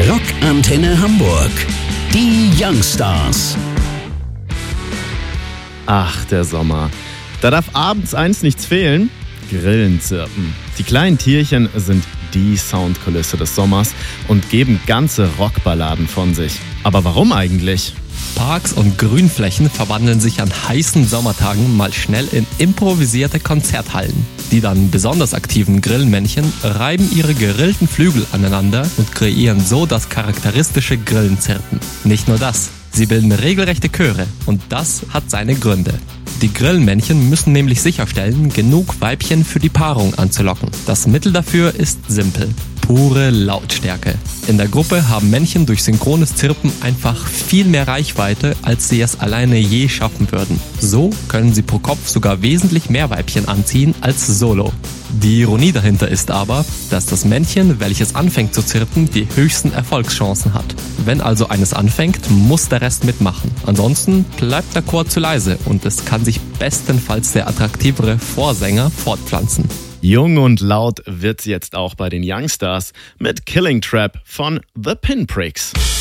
Rockantenne Hamburg. Die Youngstars. Ach, der Sommer. Da darf abends eins nichts fehlen: Grillen zirpen. Die kleinen Tierchen sind die Soundkulisse des Sommers und geben ganze Rockballaden von sich. Aber warum eigentlich? Parks und Grünflächen verwandeln sich an heißen Sommertagen mal schnell in improvisierte Konzerthallen. Die dann besonders aktiven Grillmännchen reiben ihre gerillten Flügel aneinander und kreieren so das charakteristische Grillenzirpen. Nicht nur das, sie bilden regelrechte Chöre und das hat seine Gründe. Die Grillmännchen müssen nämlich sicherstellen, genug Weibchen für die Paarung anzulocken. Das Mittel dafür ist simpel: pure Lautstärke. In der Gruppe haben Männchen durch synchrones Zirpen einfach viel mehr Reichweite, als sie es alleine je schaffen würden. So können sie pro Kopf sogar wesentlich mehr Weibchen anziehen als solo. Die Ironie dahinter ist aber, dass das Männchen, welches anfängt zu zirpen, die höchsten Erfolgschancen hat. Wenn also eines anfängt, muss der Rest mitmachen. Ansonsten bleibt der Chor zu leise und es kann sich bestenfalls der attraktivere Vorsänger fortpflanzen. Jung und laut wird's jetzt auch bei den Youngstars mit Killing Trap von The Pinpricks.